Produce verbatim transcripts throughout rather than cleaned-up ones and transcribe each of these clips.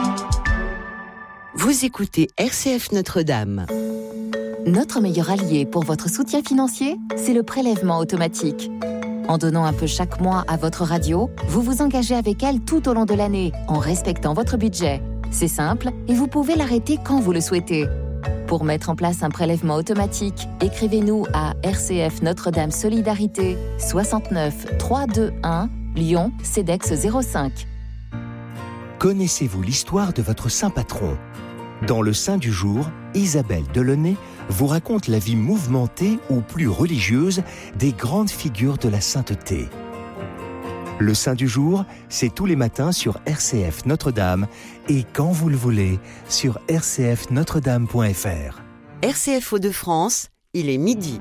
Vous écoutez R C F Notre-Dame. Notre meilleur allié pour votre soutien financier, c'est le prélèvement automatique. En donnant un peu chaque mois à votre radio, vous vous engagez avec elle tout au long de l'année, en respectant votre budget. C'est simple et vous pouvez l'arrêter quand vous le souhaitez. Pour mettre en place un prélèvement automatique, écrivez-nous à R C F Notre-Dame Solidarité, soixante-neuf trois cent vingt-et-un, Lyon, CEDEX zéro cinq. Connaissez-vous l'histoire de votre saint patron ? Dans le Saint du jour, Isabelle Delaunay vous raconte la vie mouvementée ou plus religieuse des grandes figures de la sainteté. Le Saint du jour, c'est tous les matins sur R C F Notre-Dame et quand vous le voulez sur r c f notre dame point f r. R C F Hauts-de-France, il est midi.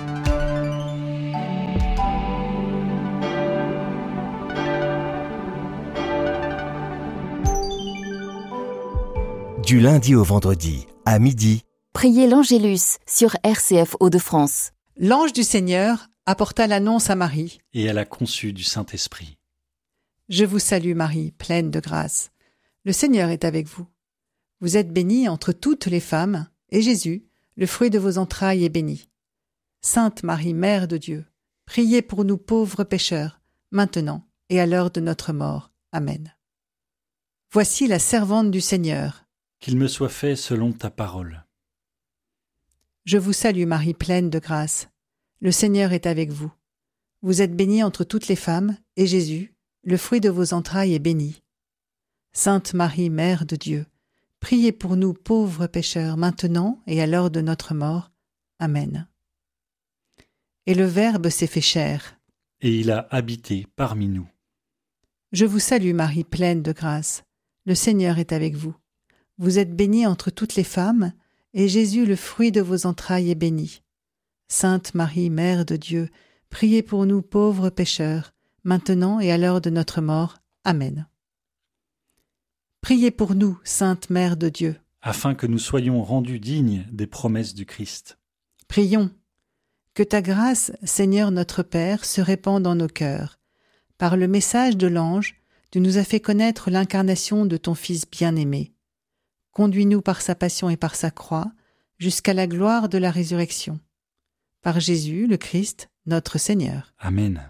Du lundi au vendredi, à midi, Priez l'Angélus sur R C F Hauts-de-France. L'ange du Seigneur apporta l'annonce à Marie. Et elle a conçu du Saint-Esprit. Je vous salue Marie, pleine de grâce. Le Seigneur est avec vous. Vous êtes bénie entre toutes les femmes, et Jésus, le fruit de vos entrailles, est béni. Sainte Marie, Mère de Dieu, priez pour nous pauvres pécheurs, maintenant et à l'heure de notre mort. Amen. Voici la servante du Seigneur. Qu'il me soit fait selon ta parole. Je vous salue Marie, pleine de grâce. Le Seigneur est avec vous. Vous êtes bénie entre toutes les femmes, et Jésus, le fruit de vos entrailles, est béni. Sainte Marie, Mère de Dieu, priez pour nous pauvres pécheurs, maintenant et à l'heure de notre mort. Amen. Et le Verbe s'est fait chair. Et il a habité parmi nous. Je vous salue Marie, pleine de grâce. Le Seigneur est avec vous. Vous êtes bénie entre toutes les femmes, et Jésus, le fruit de vos entrailles, est béni. Sainte Marie, Mère de Dieu, priez pour nous pauvres pécheurs, maintenant et à l'heure de notre mort. Amen. Priez pour nous, Sainte Mère de Dieu. Afin que nous soyons rendus dignes des promesses du Christ. Prions. Que ta grâce, Seigneur notre Père, se répande dans nos cœurs. Par le message de l'ange, tu nous as fait connaître l'incarnation de ton Fils bien-aimé. Conduis-nous par sa passion et par sa croix, jusqu'à la gloire de la résurrection. Par Jésus, le Christ, notre Seigneur. Amen.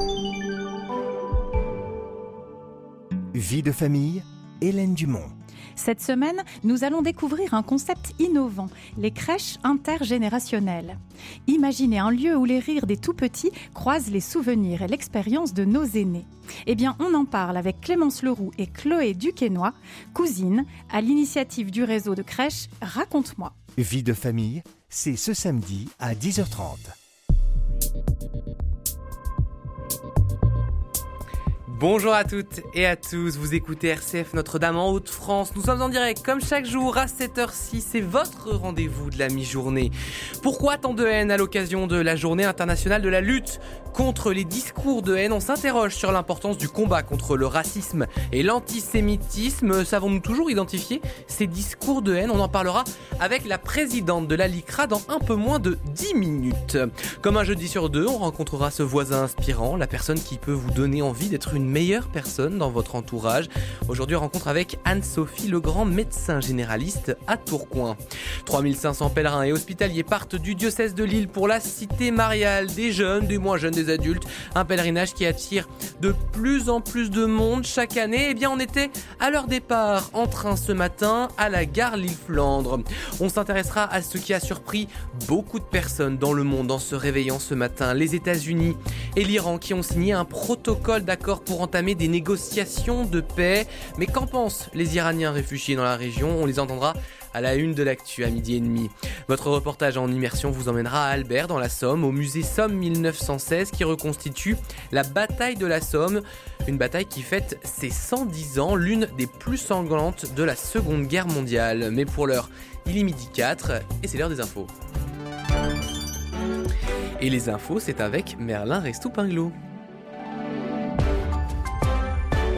Vie de famille, Hélène Dumont. Cette semaine, nous allons découvrir un concept innovant, les crèches intergénérationnelles. Imaginez un lieu où les rires des tout-petits croisent les souvenirs et l'expérience de nos aînés. Eh bien, on en parle avec Clémence Leroux et Chloé Duquesnoy, cousines, à l'initiative du réseau de crèches Raconte-moi. Vie de famille, c'est ce samedi à dix heures trente. Bonjour à toutes et à tous, vous écoutez R C F Notre-Dame en Hauts-de-France. Nous sommes en direct comme chaque jour à cette heure-ci, c'est votre rendez-vous de la mi-journée. Pourquoi tant de haine à l'occasion de la journée internationale de la lutte contre les discours de haine? On s'interroge sur l'importance du combat contre le racisme et l'antisémitisme. Savons-nous toujours identifier ces discours de haine? On en parlera avec la présidente de la LICRA dans un peu moins de dix minutes. Comme un jeudi sur deux, on rencontrera ce voisin inspirant, la personne qui peut vous donner envie d'être une meilleure personne dans votre entourage. Aujourd'hui, rencontre avec Anne-Sophie Legrand, médecin généraliste à Tourcoing. trois mille cinq cents pèlerins et hospitaliers partent du diocèse de Lille pour la cité mariale, des jeunes, des moins jeunes, des adultes. Un pèlerinage qui attire de plus en plus de monde chaque année. Eh bien, on était à leur départ en train ce matin à la gare Lille-Flandre. On s'intéressera à ce qui a surpris beaucoup de personnes dans le monde en se réveillant ce matin. Les États-Unis et l'Iran qui ont signé un protocole d'accord pour entamer des négociations de paix. Mais qu'en pensent les Iraniens réfugiés dans la région? On les entendra à la une de l'actu à midi et demi. Votre reportage en immersion vous emmènera à Albert dans la Somme, au musée Somme mille neuf cent seize qui reconstitue la bataille de la Somme. Une bataille qui fête ses cent dix ans, l'une des plus sanglantes de la Seconde Guerre mondiale. Mais pour l'heure, il est midi quatre et c'est l'heure des infos. Et les infos, c'est avec Merlin Restoupinglot.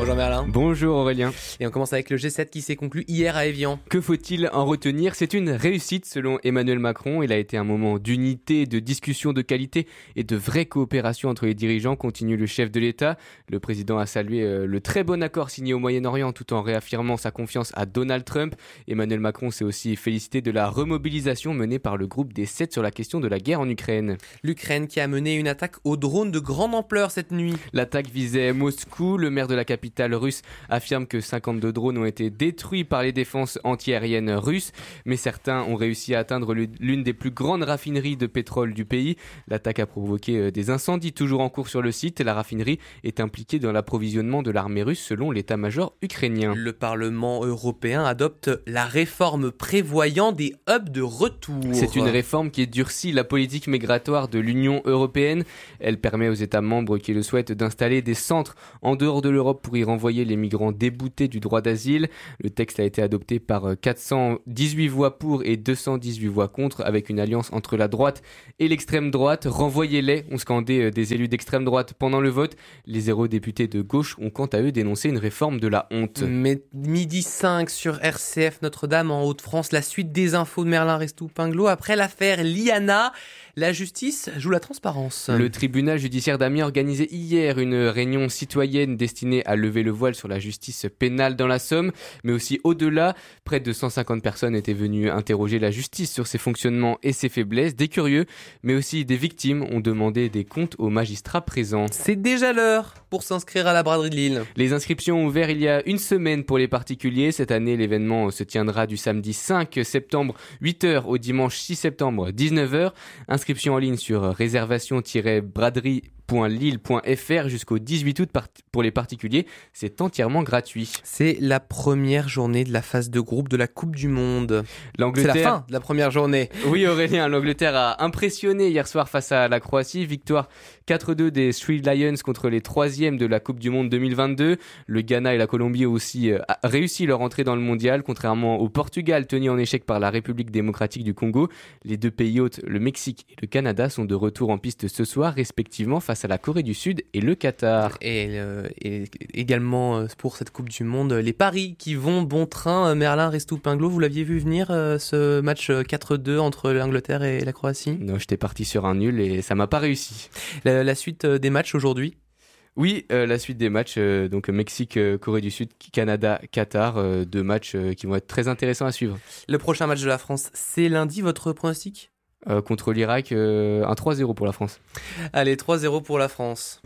Bonjour Merlin. Bonjour Aurélien. Et on commence avec le G sept qui s'est conclu hier à Évian. Que faut-il en retenir ? C'est une réussite selon Emmanuel Macron. Il a été un moment d'unité, de discussion de qualité et de vraie coopération entre les dirigeants, continue le chef de l'État. Le président a salué euh, le très bon accord signé au Moyen-Orient tout en réaffirmant sa confiance à Donald Trump. Emmanuel Macron s'est aussi félicité de la remobilisation menée par le groupe des sept sur la question de la guerre en Ukraine. L'Ukraine qui a mené une attaque au drone de grande ampleur cette nuit. L'attaque visait Moscou. Le maire de la capitale russe affirme que cinquante-deux drones ont été détruits par les défenses antiaériennes russes, mais certains ont réussi à atteindre l'une des plus grandes raffineries de pétrole du pays. L'attaque a provoqué des incendies toujours en cours sur le site. La raffinerie est impliquée dans l'approvisionnement de l'armée russe selon l'état-major ukrainien. Le Parlement européen adopte la réforme prévoyant des hubs de retour. C'est une réforme qui durcit la politique migratoire de l'Union européenne. Elle permet aux États membres qui le souhaitent d'installer des centres en dehors de l'Europe pour y renvoyer les migrants déboutés du droit d'asile. Le texte a été adopté par quatre cent dix-huit voix pour et deux cent dix-huit voix contre, avec une alliance entre la droite et l'extrême droite. Renvoyez-les, ont scandé des élus d'extrême droite pendant le vote. Les eurodéputés de gauche ont quant à eux dénoncé une réforme de la honte. Mais midi cinq sur R C F Notre-Dame en Hauts-de-France, la suite des infos de Merlin Restou-Pinglo après l'affaire Liana. La justice joue la transparence. Le tribunal judiciaire d'Amiens organisait hier une réunion citoyenne destinée à lever le voile sur la justice pénale dans la Somme, mais aussi au-delà. Près de cent cinquante personnes étaient venues interroger la justice sur ses fonctionnements et ses faiblesses. Des curieux, mais aussi des victimes ont demandé des comptes aux magistrats présents. C'est déjà l'heure pour s'inscrire à la braderie de Lille. Les inscriptions ont ouvert il y a une semaine pour les particuliers. Cette année, l'événement se tiendra du samedi cinq septembre huit heures au dimanche six septembre dix-neuf heures. Inscription en ligne sur réservation tiret braderie point lille point f r jusqu'au dix-huit août pour les particuliers. C'est entièrement gratuit. C'est la première journée de la phase de groupe de la Coupe du Monde. L'Angleterre... C'est la fin de la première journée. Oui Aurélien, l'Angleterre a impressionné hier soir face à la Croatie. Victoire quatre deux des Three Lions contre les troisièmes de la Coupe du Monde deux mille vingt-deux. Le Ghana et la Colombie ont aussi réussi leur entrée dans le mondial, contrairement au Portugal tenu en échec par la République démocratique du Congo. Les deux pays hôtes, le Mexique et le Canada, sont de retour en piste ce soir, respectivement face à la Corée du Sud et le Qatar. Et, euh, et également pour cette Coupe du Monde, les paris qui vont bon train. Merlin Restou-Pinglo, vous l'aviez vu venir euh, ce match quatre deux entre l'Angleterre et la Croatie ? Non, j'étais parti sur un nul et ça m'a pas réussi. La, la suite des matchs aujourd'hui ? Oui, euh, la suite des matchs, euh, donc Mexique, euh, Corée du Sud, Canada, Qatar, euh, deux matchs euh, qui vont être très intéressants à suivre. Le prochain match de la France, c'est lundi, votre pronostic ? Euh, contre l'Irak, euh, un trois zéro pour la France. Allez, trois zéro pour la France.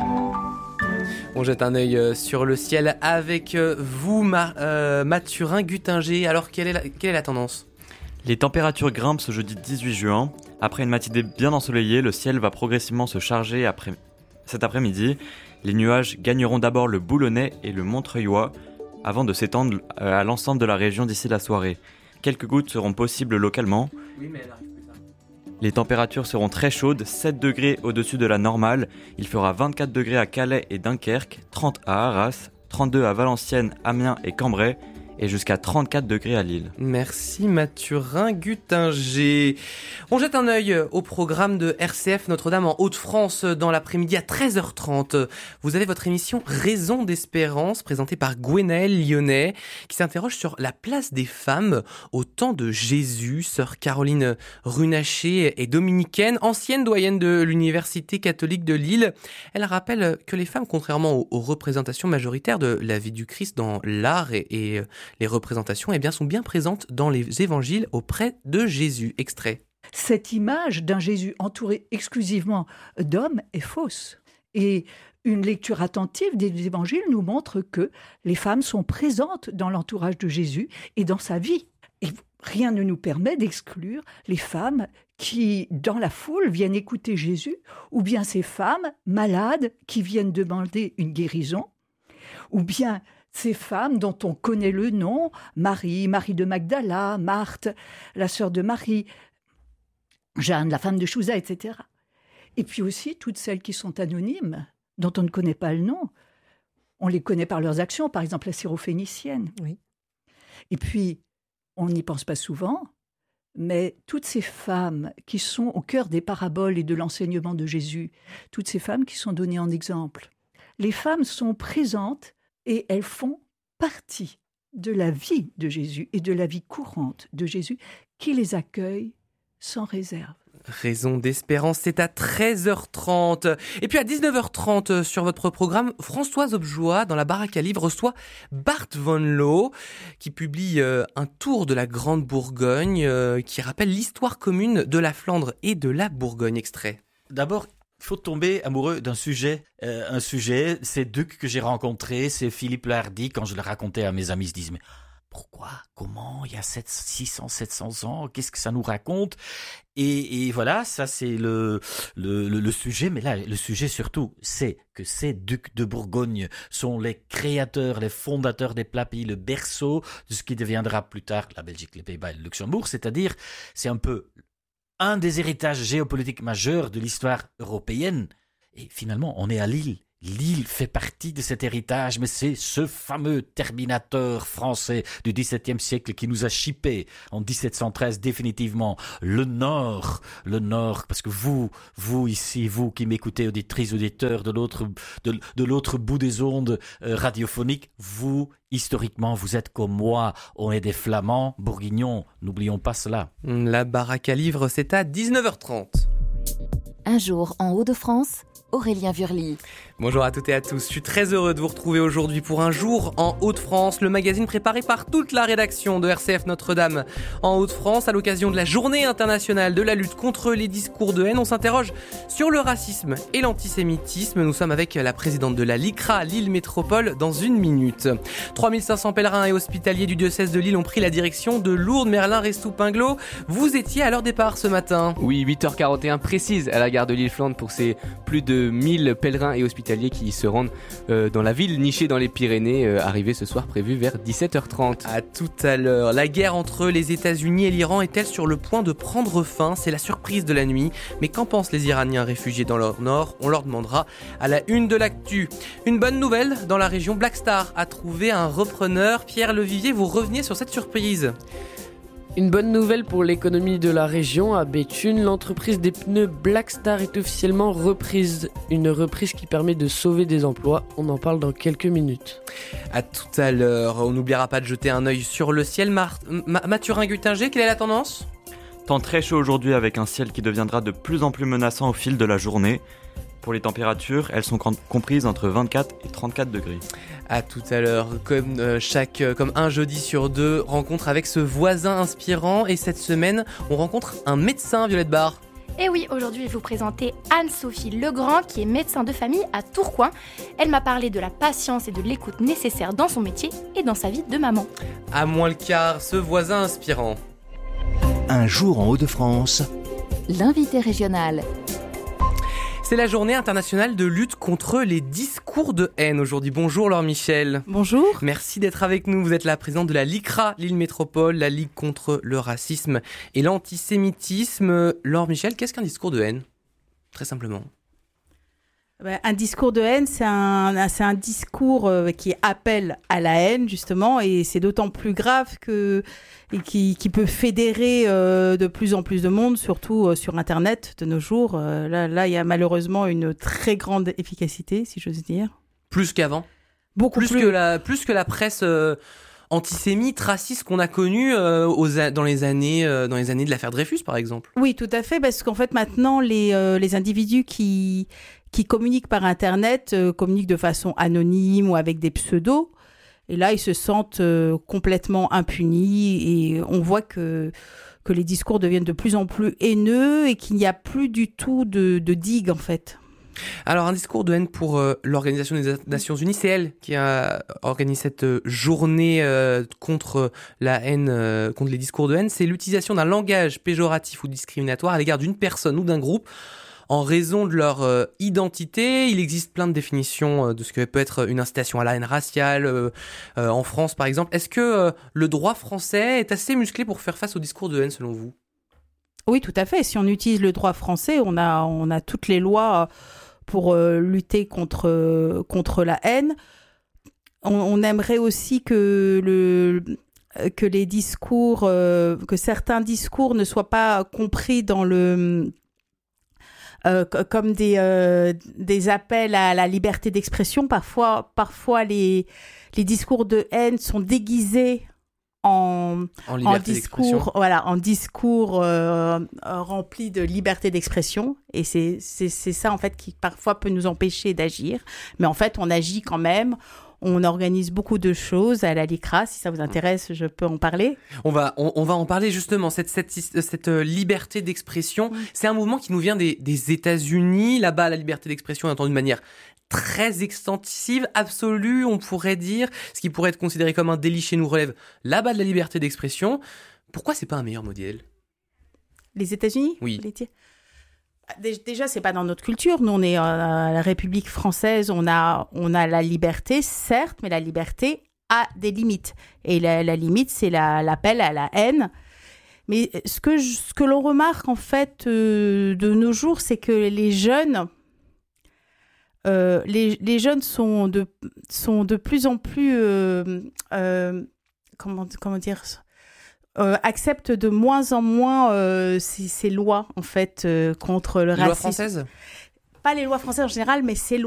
On jette un œil sur le ciel avec vous, Ma- euh, Mathurin Guttinger. Alors, quelle est la, quelle est la tendance ? Les températures grimpent ce jeudi dix-huit juin. Après une matinée bien ensoleillée, le ciel va progressivement se charger après... cet après-midi. Les nuages gagneront d'abord le Boulonnais et le Montreuilois avant de s'étendre à l'ensemble de la région d'ici la soirée. Quelques gouttes seront possibles localement. Oui, mais elle arrive plus tard. Les températures seront très chaudes, sept degrés au-dessus de la normale. Il fera vingt-quatre degrés à Calais et Dunkerque, trente à Arras, trente-deux à Valenciennes, Amiens et Cambrai, et jusqu'à trente-quatre degrés à Lille. Merci Mathurin Guttinger. On jette un œil au programme de R C F Notre-Dame en Hauts-de-France dans l'après-midi à treize heures trente. Vous avez votre émission Raison d'espérance présentée par Gwenaëlle Lyonnais qui s'interroge sur la place des femmes au temps de Jésus. Sœur Caroline Runacher est dominicaine, ancienne doyenne de l'Université catholique de Lille. Elle rappelle que les femmes, contrairement aux, aux représentations majoritaires de la vie du Christ dans l'art et, et les représentations eh bien, sont bien présentes dans les évangiles auprès de Jésus. Extrait. Cette image d'un Jésus entouré exclusivement d'hommes est fausse. Et une lecture attentive des évangiles nous montre que les femmes sont présentes dans l'entourage de Jésus et dans sa vie. Et rien ne nous permet d'exclure les femmes qui, dans la foule, viennent écouter Jésus, ou bien ces femmes malades qui viennent demander une guérison, ou bien ces femmes dont on connaît le nom, Marie, Marie de Magdala, Marthe, la sœur de Marie, Jeanne, la femme de Chouza, et cetera. Et puis aussi toutes celles qui sont anonymes, dont on ne connaît pas le nom. On les connaît par leurs actions, par exemple la syrophénicienne. Oui. Et puis, on n'y pense pas souvent, mais toutes ces femmes qui sont au cœur des paraboles et de l'enseignement de Jésus, toutes ces femmes qui sont données en exemple, les femmes sont présentes et elles font partie de la vie de Jésus et de la vie courante de Jésus qui les accueille sans réserve. Raison d'espérance, c'est à treize heures trente. Et puis à dix-neuf heures trente sur votre programme, Françoise Objoie, dans la baraque à livres, reçoit Bart Van Loo, qui publie euh, un tour de la Grande Bourgogne, euh, qui rappelle l'histoire commune de la Flandre et de la Bourgogne. Extrait. D'abord, il faut tomber amoureux d'un sujet. Euh, un sujet, ces ducs que j'ai rencontrés, c'est Philippe le Hardi. Quand je le racontais à mes amis, ils se disent, mais pourquoi, comment, il y a six cents, sept cents ans, qu'est-ce que ça nous raconte ? Et, et voilà, ça c'est le, le, le, le sujet. Mais là, le sujet surtout, c'est que ces ducs de Bourgogne sont les créateurs, les fondateurs des plats pays, le berceau de ce qui deviendra plus tard la Belgique, les Pays-Bas et le Luxembourg. C'est-à-dire, c'est un peu un des héritages géopolitiques majeurs de l'histoire européenne. Et finalement, on est à Lille. Lille fait partie de cet héritage, mais c'est ce fameux Terminator français du dix-septième siècle qui nous a chippé en dix-sept cent treize définitivement le Nord, le Nord, parce que vous, vous ici, vous qui m'écoutez, auditrices, auditeurs de l'autre, de, de l'autre bout des ondes euh, radiophoniques, vous, historiquement, vous êtes comme moi, on est des Flamands, Bourguignons, n'oublions pas cela. La baraque à livres, c'est à dix-neuf heures trente. Un jour en Hauts-de-France, Aurélien Wurli. Bonjour à toutes et à tous, je suis très heureux de vous retrouver aujourd'hui pour Un jour en Hauts-de-France, le magazine préparé par toute la rédaction de R C F Notre-Dame. En Hauts-de-France, à l'occasion de la Journée internationale de la lutte contre les discours de haine, on s'interroge sur le racisme et l'antisémitisme. Nous sommes avec la présidente de la LICRA, Lille Métropole, dans une minute. trois mille cinq cents pèlerins et hospitaliers du diocèse de Lille ont pris la direction de Lourdes, Merlin, Restou, Pinglo. Vous étiez à leur départ ce matin. Oui, huit heures quarante et un précise à la gare de Lille-Flandre pour ces plus de mille pèlerins et hospitaliers qui se rendent euh, dans la ville nichée dans les Pyrénées, euh, arrivée ce soir prévue vers dix-sept heures trente. À tout à l'heure. La guerre entre les États-Unis et l'Iran est-elle sur le point de prendre fin ? C'est la surprise de la nuit. Mais qu'en pensent les Iraniens réfugiés dans leur nord ? On leur demandera à la une de l'actu. Une bonne nouvelle, dans la région, Blackstar a trouvé un repreneur. Pierre Levivier, vous reveniez sur cette surprise. Une bonne nouvelle pour l'économie de la région. À Béthune, l'entreprise des pneus Blackstar est officiellement reprise. Une reprise qui permet de sauver des emplois. On en parle dans quelques minutes. À tout à l'heure. On n'oubliera pas de jeter un œil sur le ciel. Mar- Ma- Mathurin-Gutinger, quelle est la tendance ? Temps très chaud aujourd'hui avec un ciel qui deviendra de plus en plus menaçant au fil de la journée. Pour les températures, elles sont comprises entre vingt-quatre et trente-quatre degrés. À tout à l'heure, comme euh, chaque, euh, comme un jeudi sur deux, rencontre avec ce voisin inspirant. Et cette semaine, on rencontre un médecin, Violette Barre. Et oui, aujourd'hui, je vais vous présenter Anne-Sophie Legrand, qui est médecin de famille à Tourcoing. Elle m'a parlé de la patience et de l'écoute nécessaire dans son métier et dans sa vie de maman. À moins le quart, ce voisin inspirant. Un jour en Hauts-de-France. L'invité régional. C'est la journée internationale de lutte contre les discours de haine aujourd'hui. Bonjour Laure Michel. Bonjour. Merci d'être avec nous. Vous êtes la présidente de la LICRA, Lille Métropole, la Ligue contre le racisme et l'antisémitisme. Laure Michel, qu'est-ce qu'un discours de haine ? Très simplement. Un discours de haine, c'est un, c'est un discours qui appelle à la haine, justement, et c'est d'autant plus grave que, et qui, qui peut fédérer euh, de plus en plus de monde, surtout euh, sur Internet de nos jours. Euh, là, là, il y a malheureusement une très grande efficacité, si j'ose dire. Plus qu'avant ? Beaucoup plus. Plus que la, plus que la presse euh, antisémite, raciste qu'on a connue euh, aux, dans, les années, euh, dans les années de l'affaire Dreyfus, par exemple. Oui, tout à fait, parce qu'en fait, maintenant, les, euh, les individus qui... qui communiquent par Internet, euh, communiquent de façon anonyme ou avec des pseudos. Et là, ils se sentent euh, complètement impunis et on voit que, que les discours deviennent de plus en plus haineux et qu'il n'y a plus du tout de, de digue, en fait. Alors, un discours de haine pour euh, l'Organisation des Nations Unies, c'est elle qui a organisé cette euh, journée euh, contre la haine, euh, contre les discours de haine. C'est l'utilisation d'un langage péjoratif ou discriminatoire à l'égard d'une personne ou d'un groupe en raison de leur euh, identité. Il existe plein de définitions euh, de ce que peut être une incitation à la haine raciale euh, euh, en France, par exemple. Est-ce que euh, le droit français est assez musclé pour faire face au discours de haine, selon vous ? Oui, tout à fait. Si on utilise le droit français, on a, on a toutes les lois pour euh, lutter contre, euh, contre la haine. On, on aimerait aussi que le... que les discours, euh, que certains discours ne soient pas compris dans le euh, comme des, euh, des appels à la liberté d'expression. Parfois, parfois les, les discours de haine sont déguisés en, En en liberté discours, d'expression. voilà, en discours euh, euh, remplis de liberté d'expression. Et c'est, c'est, c'est ça, en fait, qui parfois peut nous empêcher d'agir. Mais en fait, on agit quand même. On organise beaucoup de choses à la LICRA. Si ça vous intéresse, je peux en parler. On va, on, on va en parler justement. Cette, cette, cette euh, liberté d'expression, Mm. c'est un mouvement qui nous vient des, des États-Unis. Là-bas, la liberté d'expression est entendue de manière très extensive, absolue, on pourrait dire. Ce qui pourrait être considéré comme un délit chez nous relève là-bas de la liberté d'expression. Pourquoi c'est pas un meilleur modèle? Les États-Unis? Oui. vous voulez dire Dé- Déjà, c'est pas dans notre culture. Nous, on est euh, à la République française. On a, on a la liberté, certes, mais la liberté a des limites. Et la, la limite, c'est la, l'appel à la haine. Mais ce que, je- ce que l'on remarque, en fait, euh, de nos jours, c'est que les jeunes, euh, les, les jeunes sont de, sont de plus en plus, euh, euh, comment, comment dire, euh, acceptent de moins en moins euh, ces, ces lois, en fait, euh, contre le Les lois racisme. françaises? Pas les lois françaises en général, mais ces